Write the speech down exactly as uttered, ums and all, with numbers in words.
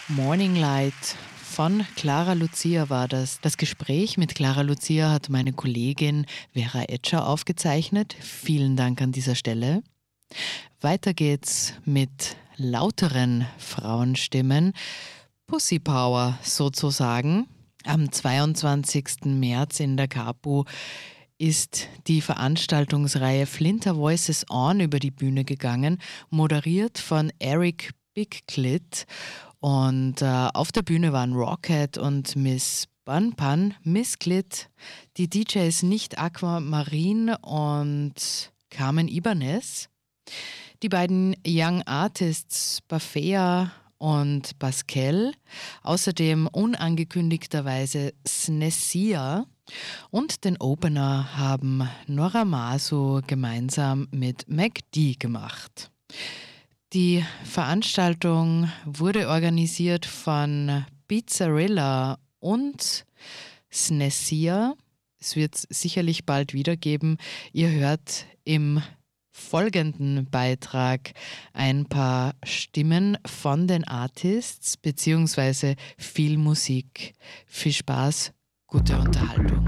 Morning Light von Clara Lucia war das. Das Gespräch mit Clara Lucia hat meine Kollegin Vera Etscher aufgezeichnet. Vielen Dank an dieser Stelle. Weiter geht's mit lauteren Frauenstimmen. Pussy Power sozusagen. Am zweiundzwanzigsten März in der Capu ist die Veranstaltungsreihe Flinter Voices On über die Bühne gegangen, moderiert von Eric Bigclit. Und äh, auf der Bühne waren Rocket und Miss Bun Pun, Miss Clit, die D Js Nicht Aquamarine und Carmen Ibanez. Die beiden Young Artists Bafea und Pascal, außerdem unangekündigterweise Snessia, und den Opener haben Nora Masu gemeinsam mit Mac D gemacht. Die Veranstaltung wurde organisiert von Pizzarilla und Snessia. Es wird es sicherlich bald wieder geben. Ihr hört im folgenden Beitrag ein paar Stimmen von den Artists beziehungsweise viel Musik. Viel Spaß, gute Unterhaltung.